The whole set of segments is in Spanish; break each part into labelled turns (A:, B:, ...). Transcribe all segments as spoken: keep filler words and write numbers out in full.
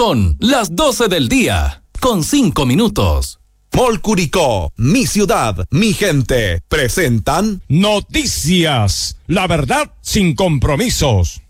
A: Son las doce del día, con cinco minutos.
B: Mall Curicó, mi ciudad, mi gente, presentan
C: Noticias, la verdad sin compromisos.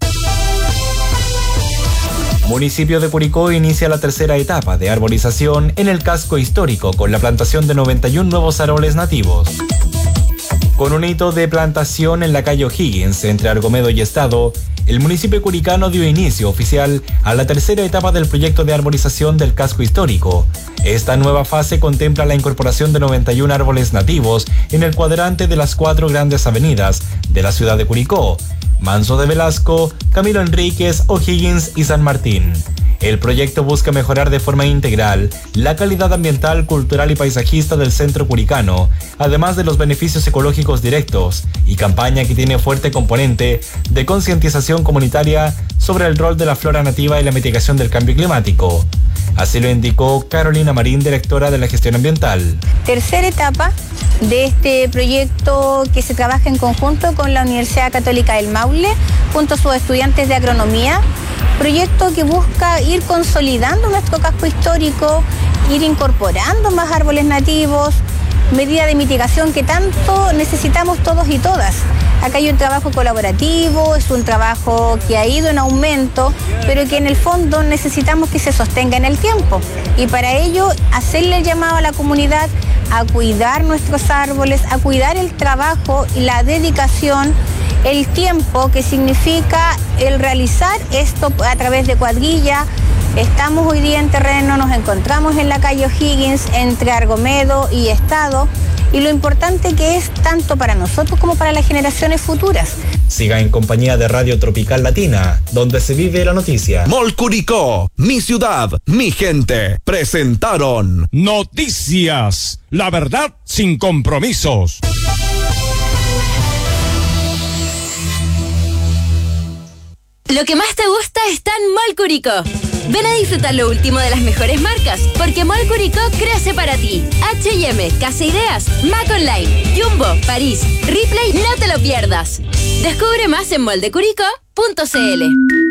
D: Municipio de Curicó inicia la tercera etapa de arborización en el casco histórico con la plantación de noventa y uno nuevos árboles nativos. Con un hito de plantación en la calle O'Higgins entre Argomedo y Estado, el municipio curicano dio inicio oficial a la tercera etapa del proyecto de arborización del casco histórico. Esta nueva fase contempla la incorporación de noventa y uno árboles nativos en el cuadrante de las cuatro grandes avenidas de la ciudad de Curicó: Manso de Velasco, Camilo Enríquez, O'Higgins y San Martín. El proyecto busca mejorar de forma integral la calidad ambiental, cultural y paisajista del centro curicano, además de los beneficios ecológicos directos, y campaña que tiene fuerte componente de concientización comunitaria sobre el rol de la flora nativa y la mitigación del cambio climático. Así lo indicó Carolina Marín, directora de la gestión ambiental.
E: Tercera etapa de este proyecto que se trabaja en conjunto con la Universidad Católica del Maule, junto a sus estudiantes de agronomía. Proyecto que busca ir consolidando nuestro casco histórico, ir incorporando más árboles nativos, medida de mitigación que tanto necesitamos todos y todas. Acá hay un trabajo colaborativo, es un trabajo que ha ido en aumento, pero que en el fondo necesitamos que se sostenga en el tiempo. Y para ello, hacerle el llamado a la comunidad a cuidar nuestros árboles, a cuidar el trabajo y la dedicación, el tiempo que significa el realizar esto a través de cuadrilla. Estamos hoy día en terreno, nos encontramos en la calle O'Higgins, entre Argomedo y Estado, y lo importante que es tanto para nosotros como para las generaciones futuras.
D: Siga en compañía de Radio Tropical Latina, donde se vive la noticia.
B: Mall Curicó, mi ciudad, mi gente, presentaron
C: Noticias, la verdad sin compromisos.
F: Lo que más te gusta está en Mall Curicó. Ven a disfrutar lo último de las mejores marcas, porque Mall Curicó crece para ti. H y M, Casa Ideas, Mac Online, Jumbo, París, Ripley, no te lo pierdas. Descubre más en moldecuricó punto c l.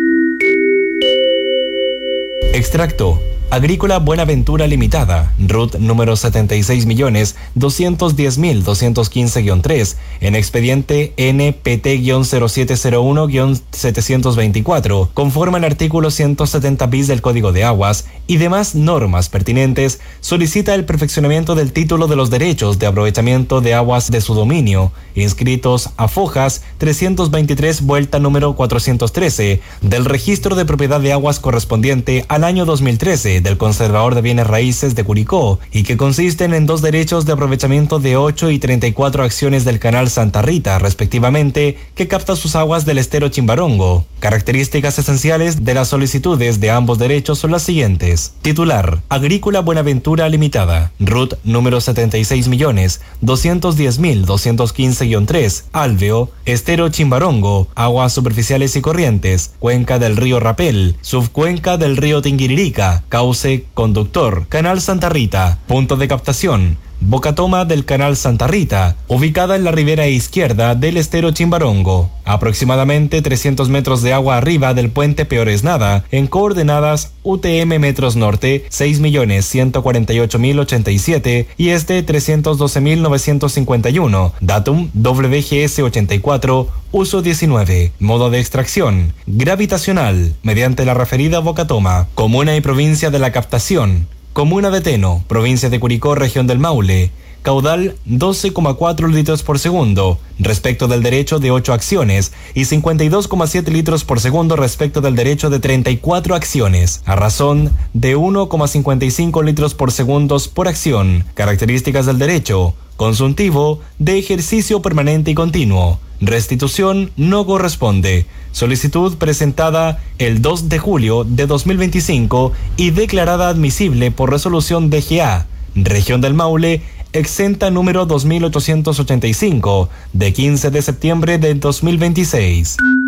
D: Extracto. Agrícola Buenaventura Limitada, R U T número setenta y seis millones doscientos diez mil doscientos quince guion tres, en expediente N P T cero siete cero uno setecientos veinticuatro, conforme al artículo ciento setenta bis del Código de Aguas y demás normas pertinentes, solicita el perfeccionamiento del título de los derechos de aprovechamiento de aguas de su dominio, inscritos a Fojas trescientos veintitrés vuelta número cuatrocientos trece, del registro de propiedad de aguas correspondiente al año dos mil trece, del Conservador de Bienes Raíces de Curicó, y que consisten en dos derechos de aprovechamiento de ocho y treinta y cuatro acciones del Canal Santa Rita, respectivamente, que capta sus aguas del estero Chimbarongo. Características esenciales de las solicitudes de ambos derechos son las siguientes. Titular: Agrícola Buenaventura Limitada, R U T número setenta y seis millones doscientos diez mil doscientos quince guion tres, Alveo, estero Chimbarongo, aguas superficiales y corrientes, cuenca del río Rapel, subcuenca del río Tinguiririca, cauce conductor, Canal Santa Rita, punto de captación, Bocatoma del Canal Santa Rita, ubicada en la ribera izquierda del estero Chimbarongo, aproximadamente trescientos metros de agua arriba del puente Peores Nada, en coordenadas U T M metros norte seis millones ciento cuarenta y ocho mil ochenta y siete y este trescientos doce mil novecientos cincuenta y uno, datum W G S ochenta y cuatro, uso diecinueve, modo de extracción, gravitacional, mediante la referida Bocatoma, comuna y provincia de la captación, Comuna de Teno, provincia de Curicó, región del Maule, caudal doce coma cuatro litros por segundo respecto del derecho de ocho acciones y cincuenta y dos coma siete litros por segundo respecto del derecho de treinta y cuatro acciones, a razón de uno coma cincuenta y cinco litros por segundo por acción. Características del derecho: consuntivo, de ejercicio permanente y continuo. Restitución no corresponde. Solicitud presentada el dos de julio de dos mil veinticinco y declarada admisible por resolución D G A, Región del Maule, exenta número dos mil ochocientos ochenta y cinco, de quince de septiembre de dos mil veintiséis.